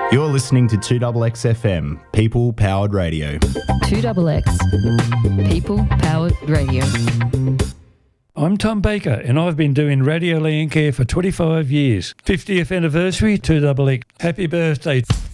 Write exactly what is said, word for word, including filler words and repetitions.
You're listening to two X X F M, People Powered Radio. two X X, People Powered Radio. I'm Tom Baker, and I've been doing Radio Landcare for twenty-five years. fiftieth anniversary, two X X. Happy birthday.